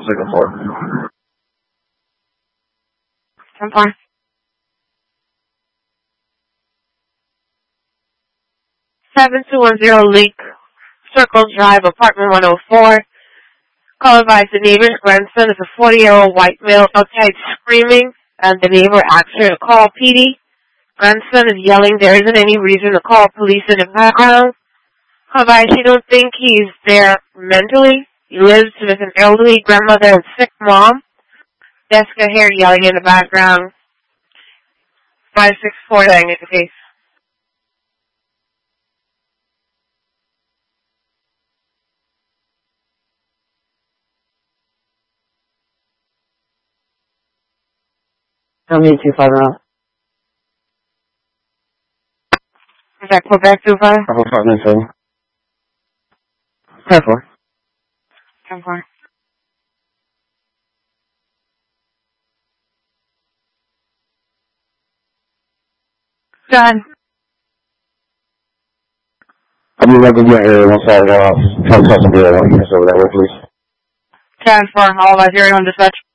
looking for? 10-4. 7210 Lake Circle Drive, apartment 104. Call advised the neighbor's grandson is a 40-year-old white male outside screaming, and the neighbor asked her to call PD. Grandson is yelling there isn't any reason to call police in the background. Call advised she don't think he's there mentally. He lives with an elderly grandmother and sick mom. Jessica here yelling in the background. 564 dying at the case. Tell me 25 around. Is that Quebec 25? Bravo 597. 10-4. 10-4. Done. I'll be right with you here once I try to talk some deal. I want you to over that way, please. 10-4. All advisory on dispatch.